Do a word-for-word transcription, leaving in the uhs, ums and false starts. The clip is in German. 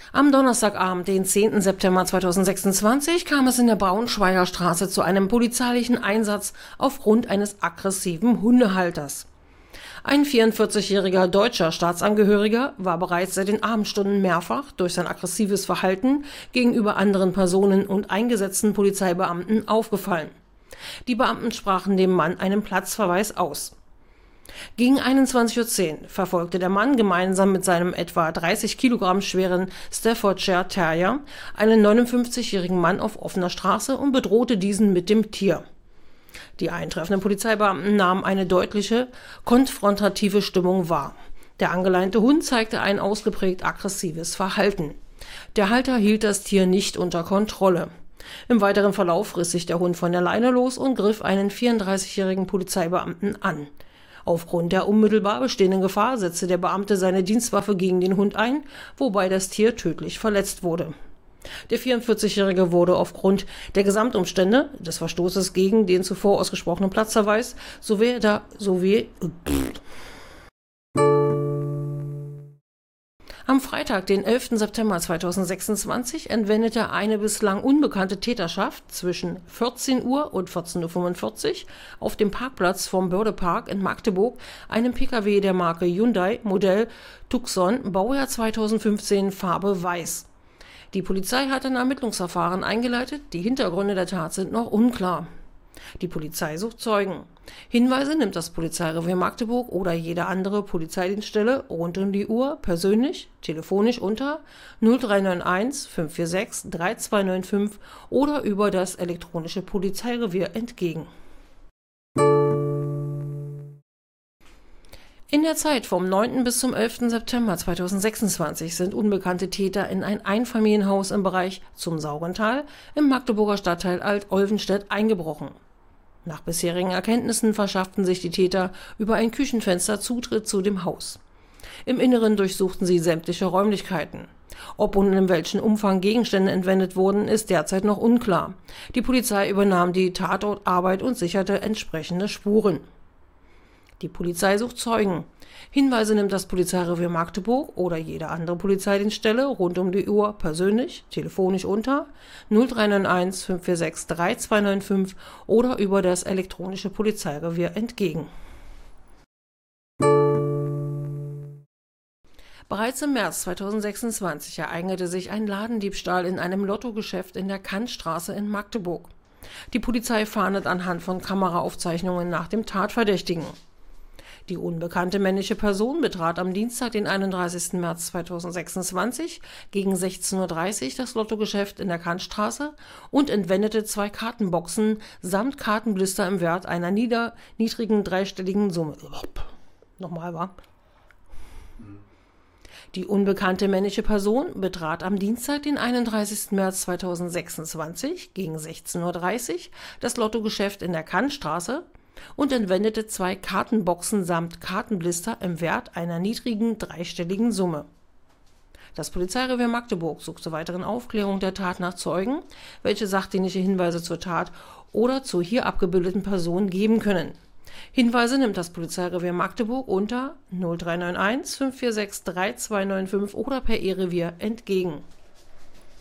Am Donnerstagabend, den zehnten September zweitausendsechsundzwanzig, kam es in der Braunschweiger Straße zu einem polizeilichen Einsatz aufgrund eines aggressiven Hundehalters. Ein vierundvierzigjähriger deutscher Staatsangehöriger war bereits seit den Abendstunden mehrfach durch sein aggressives Verhalten gegenüber anderen Personen und eingesetzten Polizeibeamten aufgefallen. Die Beamten sprachen dem Mann einen Platzverweis aus. Gegen einundzwanzig Uhr zehn verfolgte der Mann gemeinsam mit seinem etwa dreißig Kilogramm schweren Staffordshire Terrier einen neunundfünfzigjährigen Mann auf offener Straße und bedrohte diesen mit dem Tier. Die eintreffenden Polizeibeamten nahmen eine deutliche, konfrontative Stimmung wahr. Der angeleinte Hund zeigte ein ausgeprägt aggressives Verhalten. Der Halter hielt das Tier nicht unter Kontrolle. Im weiteren Verlauf riss sich der Hund von der Leine los und griff einen vierunddreißigjährigen Polizeibeamten an. Aufgrund der unmittelbar bestehenden Gefahr setzte der Beamte seine Dienstwaffe gegen den Hund ein, wobei das Tier tödlich verletzt wurde. Der vierundvierzigjährige wurde aufgrund der Gesamtumstände des Verstoßes gegen den zuvor ausgesprochenen Platzverweis sowie der sowie Am Freitag, den elften September zweitausendsechsundzwanzig, entwendete eine bislang unbekannte Täterschaft zwischen vierzehn Uhr und vierzehn Uhr fünfundvierzig auf dem Parkplatz vom Bördepark in Magdeburg einen Pkw der Marke Hyundai, Modell Tucson, Baujahr zweitausendfünfzehn, Farbe Weiß. Die Polizei hat ein Ermittlungsverfahren eingeleitet, die Hintergründe der Tat sind noch unklar. Die Polizei sucht Zeugen. Hinweise nimmt das Polizeirevier Magdeburg oder jede andere Polizeidienststelle rund um die Uhr persönlich, telefonisch unter null drei neun eins fünf vier sechs drei zwei neun fünf oder über das elektronische Polizeirevier entgegen. In der Zeit vom neunten bis zum elften September zweitausendsechsundzwanzig sind unbekannte Täter in ein Einfamilienhaus im Bereich Zum Saurental im Magdeburger Stadtteil Alt-Olvenstedt eingebrochen. Nach bisherigen Erkenntnissen verschafften sich die Täter über ein Küchenfenster Zutritt zu dem Haus. Im Inneren durchsuchten sie sämtliche Räumlichkeiten. Ob und in welchem Umfang Gegenstände entwendet wurden, ist derzeit noch unklar. Die Polizei übernahm die Tatortarbeit und sicherte entsprechende Spuren. Die Polizei sucht Zeugen. Hinweise nimmt das Polizeirevier Magdeburg oder jede andere Polizeidienststelle rund um die Uhr persönlich, telefonisch unter null drei neun eins fünf vier sechs drei zwei neun fünf oder über das elektronische Polizeirevier entgegen. Bereits im März zweitausendsechsundzwanzig ereignete sich ein Ladendiebstahl in einem Lottogeschäft in der Kantstraße in Magdeburg. Die Polizei fahndet anhand von Kameraaufzeichnungen nach dem Tatverdächtigen. Die unbekannte männliche Person betrat am Dienstag, den einunddreißigsten März zweitausendsechsundzwanzig, gegen sechzehn Uhr dreißig das Lottogeschäft in der Kantstraße und entwendete zwei Kartenboxen samt Kartenblister im Wert einer nieder, niedrigen dreistelligen Summe. Nochmal, wa? Die unbekannte männliche Person betrat am Dienstag, den einunddreißigsten März zweitausendsechsundzwanzig, gegen sechzehn Uhr dreißig das Lottogeschäft in der Kantstraße und entwendete zwei Kartenboxen samt Kartenblister im Wert einer niedrigen dreistelligen Summe. Das Polizeirevier Magdeburg sucht zur weiteren Aufklärung der Tat nach Zeugen, welche sachdienliche Hinweise zur Tat oder zur hier abgebildeten Person geben können. Hinweise nimmt das Polizeirevier Magdeburg unter null drei neun eins fünf vier sechs drei zwei neun fünf oder per E-Revier entgegen.